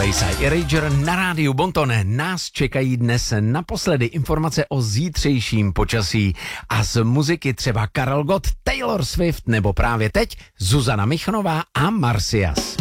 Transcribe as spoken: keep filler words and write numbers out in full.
Bayside Erasure na rádiu Bonton. Nás čekají dnes naposledy informace o zítřejším počasí a z muziky třeba Karel Gott, Taylor Swift nebo právě teď Zuzana Michnová a Marcias.